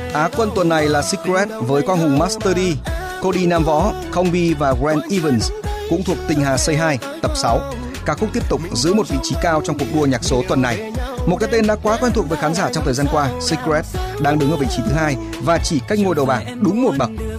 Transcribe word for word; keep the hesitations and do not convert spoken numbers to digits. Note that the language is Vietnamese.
Á quân tuần này là Secret với quang hùng Master D, Cody Nam Võ, Combi và Grant Evans cũng thuộc Tình Hà Say Hi tập sáu. Ca khúc tiếp tục giữ một vị trí cao trong cuộc đua nhạc số tuần này. Một cái tên đã quá quen thuộc với khán giả trong thời gian qua, Secret đang đứng ở vị trí thứ hai và chỉ cách ngôi đầu bảng đúng một bậc.